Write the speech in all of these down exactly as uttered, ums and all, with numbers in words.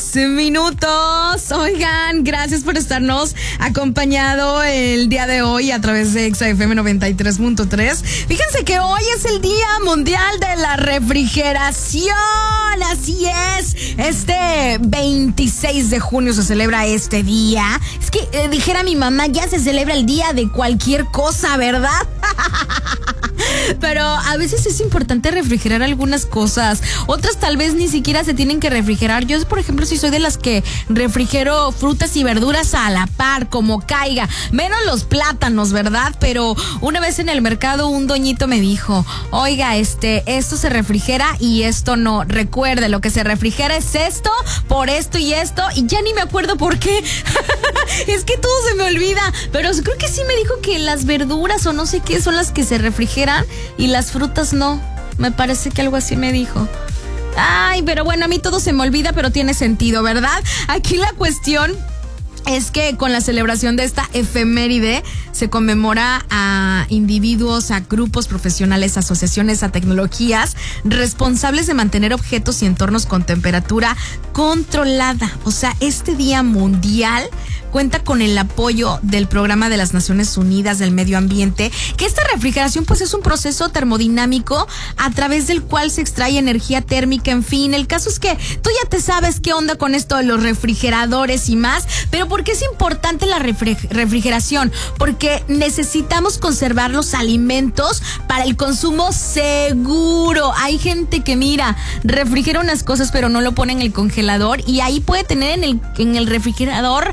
diez minutos. Oigan, gracias por estarnos acompañado el día de hoy a través de Exa F M noventa y tres punto tres. Fíjense que hoy es el Día Mundial de la Refrigeración. Así es. Este veintiséis de junio se celebra este día. Es que eh, dijera mi mamá, ya se celebra el día de cualquier cosa, ¿verdad? Pero a veces es importante refrigerar algunas cosas. Otras tal vez ni siquiera se tienen que refrigerar. Yo, por ejemplo, sí soy de las que refrigero frutas y verduras a la par, como caiga. Menos los plátanos, ¿verdad? Pero una vez en el mercado un doñito me dijo, oiga, este, esto se refrigera y esto no. Recuerde, lo que se refrigera es esto, por esto y esto. Y ya ni me acuerdo por qué. Es que todo se me olvida. Pero creo que sí me dijo que las verduras o no sé qué son las que se refrigeran y las frutas no. Me parece que algo así me dijo. Ay, pero bueno, a mí todo se me olvida, pero tiene sentido, ¿verdad? Aquí la cuestión es que con la celebración de esta efeméride se conmemora a individuos, a grupos profesionales, asociaciones, a tecnologías responsables de mantener objetos y entornos con temperatura controlada. O sea, este día mundial cuenta con el apoyo del Programa de las Naciones Unidas del Medio Ambiente, que esta refrigeración pues es un proceso termodinámico a través del cual se extrae energía térmica, en fin. El caso es que tú ya te sabes qué onda con esto de los refrigeradores y más, pero ¿por qué es importante la refrigeración? Porque necesitamos conservar los alimentos para el consumo seguro. Hay gente que, mira, refrigera unas cosas pero no lo pone en el congelador y ahí puede tener en el, en el refrigerador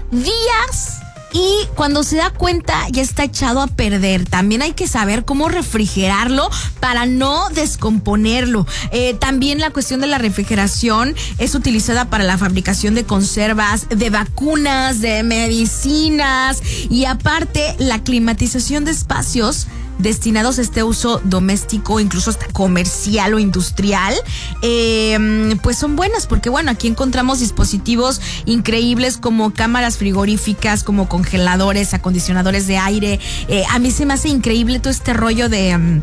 días y cuando se da cuenta ya está echado a perder. También hay que saber cómo refrigerarlo para no descomponerlo. Eh, también la cuestión de la refrigeración es utilizada para la fabricación de conservas, de vacunas, de medicinas y aparte la climatización de espacios destinados a este uso doméstico, incluso hasta comercial o industrial, eh, pues son buenas porque, bueno, aquí encontramos dispositivos increíbles como cámaras frigoríficas, como congeladores, acondicionadores de aire. Eh, a mí se me hace increíble todo este rollo de...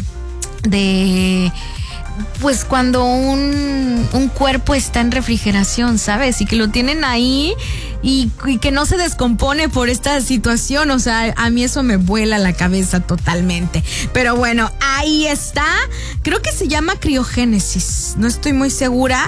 de pues cuando un, un cuerpo está en refrigeración, ¿sabes? Y que lo tienen ahí y, y que no se descompone por esta situación. O sea, a mí eso me vuela la cabeza totalmente. Pero bueno, ahí está. Creo que se llama criogénesis. No estoy muy segura.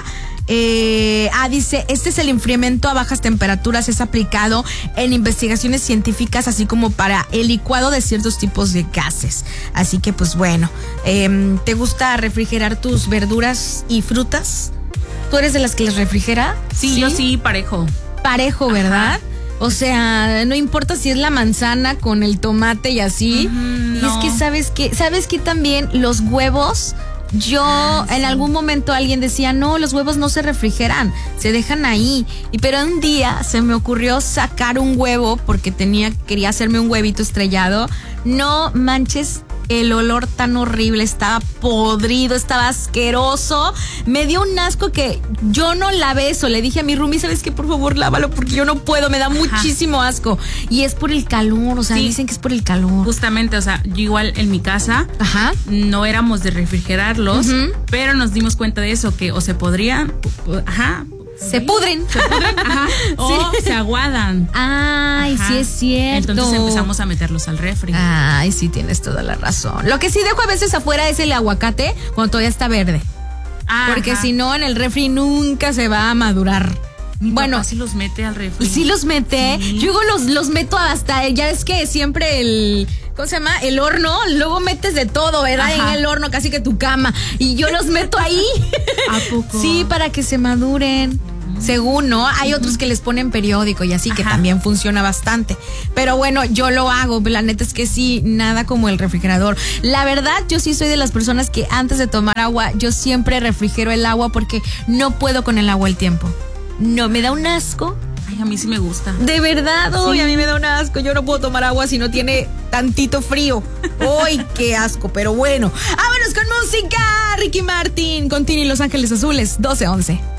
Eh, ah, dice, este es el enfriamiento a bajas temperaturas, es aplicado en investigaciones científicas, así como para el licuado de ciertos tipos de gases. Así que, pues bueno, eh, ¿te gusta refrigerar tus verduras y frutas? ¿Tú eres de las que las refrigera? Sí, ¿Sí? Yo sí, parejo. Parejo, ¿verdad? Ajá. O sea, no importa si es la manzana con el tomate y así. Uh-huh, y no. Es que, ¿sabes qué? ¿Sabes qué también? Los huevos... Yo, ah, sí. En algún momento alguien decía, no, los huevos no se refrigeran, se dejan ahí. Y pero un día se me ocurrió sacar un huevo porque tenía, quería hacerme un huevito estrellado. No manches, el olor tan horrible, estaba podrido, estaba asqueroso. Me dio un asco que yo no lavé eso. Le dije a mi roomie, ¿sabes qué? Por favor, lávalo porque yo no puedo, me da Ajá. muchísimo asco. Y es por el calor, o sea, sí. dicen que es por el calor. Justamente, o sea, yo igual en mi casa Ajá. no éramos de refrigerarlos, uh-huh. pero nos dimos cuenta de eso, que o se podrían, ajá, Se pudren. Se pudren, ajá. O sí. se aguadan. Ay, ajá. Sí es cierto. Entonces empezamos a meterlos al refri. Ay, sí, tienes toda la razón. Lo que sí dejo a veces afuera es el aguacate cuando todavía está verde. Ajá. Porque si no, en el refri nunca se va a madurar. Mi bueno, papá sí los mete al refri. Sí los mete. Sí. Yo los, los meto hasta, ya es que siempre el... ¿Cómo se llama? El horno, luego metes de todo, ¿verdad? Ajá. En el horno, casi que tu cama. Y yo los meto ahí. ¿A poco? Sí, para que se maduren. Según, ¿no? Hay uh-huh. otros que les ponen periódico y así, Ajá. que también funciona bastante. Pero bueno, yo lo hago. La neta es que sí, nada como el refrigerador. La verdad, yo sí soy de las personas que antes de tomar agua, yo siempre refrigero el agua porque no puedo con el agua el tiempo. No, me da un asco. Ay, a mí sí me gusta. De verdad, uy, sí. A mí me da un asco. Yo no puedo tomar agua si no tiene tantito frío. Uy, qué asco, pero bueno. Vámonos con música. Ricky Martin, con Tini Los Ángeles Azules, doce once.